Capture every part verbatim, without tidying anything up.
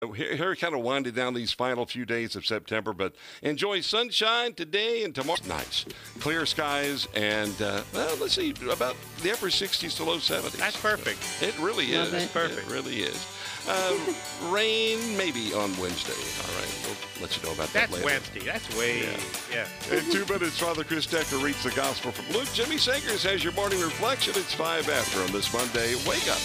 Here, here kind of winding down these final few days of September, but enjoy sunshine today and tomorrow. Nice. Clear skies and, uh, well, let's see, about the upper sixties to low seventies. That's perfect. It really Love is. it. That's perfect. It really is. Um, rain maybe on Wednesday. All right. We'll let you know about that That's later. Wednesday. That's way, Yeah. yeah. In two minutes, Father Chris Decker reads the gospel from Luke. Jimmy Sagers has your morning reflection. It's five after on this Monday. Wake up.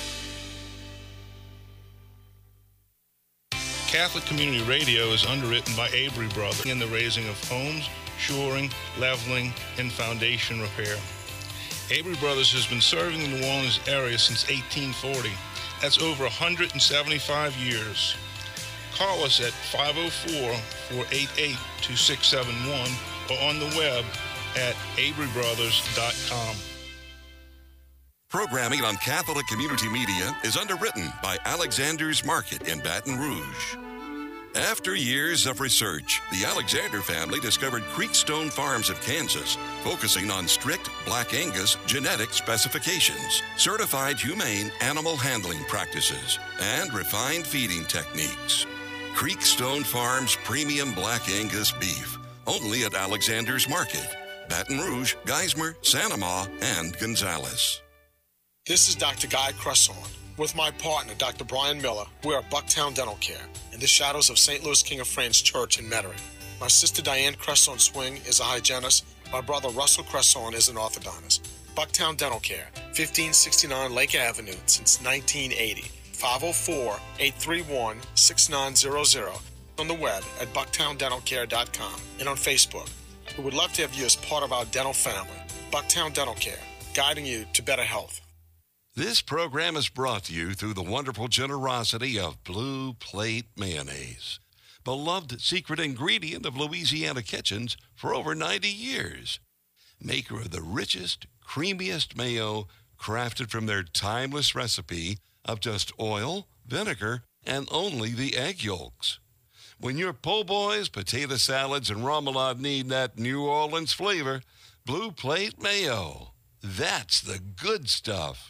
Catholic Community Radio is underwritten by Avery Brothers in the raising of homes, shoring, leveling, and foundation repair. Avery Brothers has been serving the New Orleans area since eighteen forty. That's over one hundred seventy-five years. Call us at five oh four, four eight eight, two six seven one or on the web at avery brothers dot com. Programming on Catholic Community Media is underwritten by Alexander's Market in Baton Rouge. After years of research, the Alexander family discovered Creekstone Farms of Kansas, focusing on strict Black Angus genetic specifications, certified humane animal handling practices, and refined feeding techniques. Creekstone Farms Premium Black Angus Beef, only at Alexander's Market, Baton Rouge, Geismar, Santa Ma, and Gonzales. This is Doctor Guy Cresson. With my partner, Doctor Brian Miller, we are Bucktown Dental Care in the shadows of Saint Louis King of France Church in Metairie. My sister Diane Cresson Swing is a hygienist. My brother Russell Cresson is an orthodontist. Bucktown Dental Care, fifteen sixty-nine Lake Avenue since nineteen eighty. five oh four, eight three one, six nine zero zero. On the web at bucktown dental care dot com and on Facebook. We would love to have you as part of our dental family. Bucktown Dental Care, guiding you to better health. This program is brought to you through the wonderful generosity of Blue Plate Mayonnaise, beloved secret ingredient of Louisiana kitchens for over ninety years. Maker of the richest, creamiest mayo, crafted from their timeless recipe of just oil, vinegar, and only the egg yolks. When your po' boys, potato salads, and remoulade need that New Orleans flavor, Blue Plate Mayo. That's the good stuff.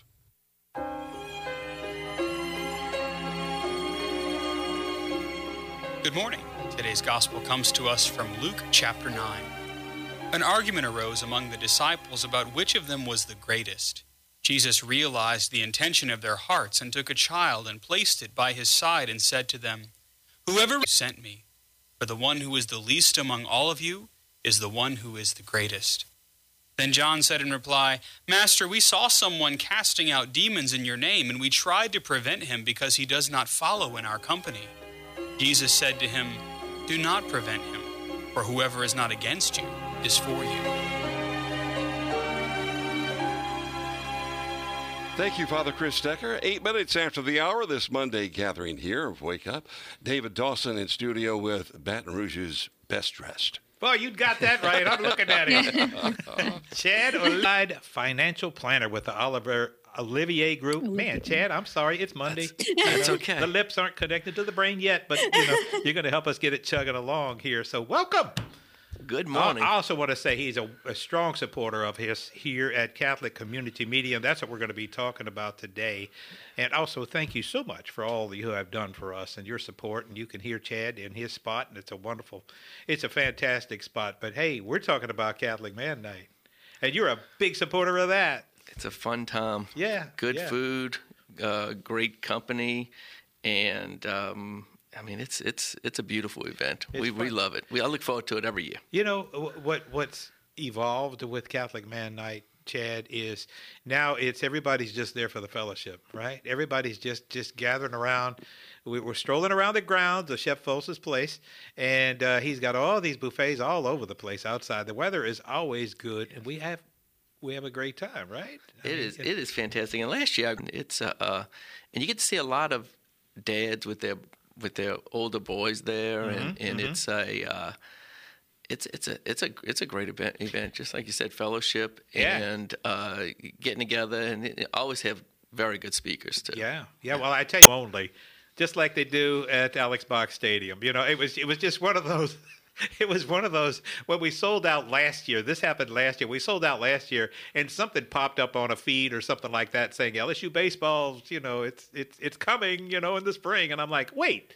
Good morning. Today's gospel comes to us from Luke chapter nine. An argument arose among the disciples about which of them was the greatest. Jesus realized the intention of their hearts and took a child and placed it by his side and said to them, "Whoever sent me, for the one who is the least among all of you is the one who is the greatest." Then John said in reply, "Master, we saw someone casting out demons in your name, and we tried to prevent him because he does not follow in our company." Jesus said to him, "Do not prevent him, for whoever is not against you is for you." Thank you, Father Chris Decker. Eight minutes after the hour, this Monday gathering here of Wake Up. David Dawson in studio with Baton Rouge's Best Dressed. Well, you got that right. I'm looking at it. Chad Olide, financial planner with the Oliver Olivier Group. Man, Chad, I'm sorry. It's Monday. That's, that's okay. The lips aren't connected to the brain yet, but you know, you're going to help us get it chugging along here. So welcome. Good morning. I also want to say he's a, a strong supporter of his here at Catholic Community Media, and that's what we're going to be talking about today. And also, thank you so much for all you have done for us and your support. And you can hear Chad in his spot, and it's a wonderful, it's a fantastic spot. But hey, we're talking about Catholic Man Night, and you're a big supporter of that. It's a fun time. Yeah. Good yeah. food, uh, great company, and um, I mean, it's it's it's a beautiful event. It's we fun. we love it. We I look forward to it every year. You know what what's evolved with Catholic Man Night, Chad, is now it's everybody's just there for the fellowship, right? Everybody's just just gathering around. We, we're strolling around the grounds of Chef Fose's place, and uh, he's got all these buffets all over the place outside. The weather is always good, and we have we have a great time, right? I It mean, is it is fantastic. And last year, it's uh, uh, and you get to see a lot of dads with their with their older boys there, Mm-hmm, and, and mm-hmm. it's a uh, it's it's a it's a it's a great event. Event, just like you said, fellowship Yeah. and uh, getting together, and it, always have very good speakers too. Yeah, yeah. Well, I tell you, only just like they do at Alex Box Stadium. You know, it was it was just one of those. It was one of those when we sold out last year. This happened last year. We sold out last year, and something popped up on a feed or something like that saying L S U baseball. You know, it's it's it's coming. You know, in the spring, and I'm like, wait.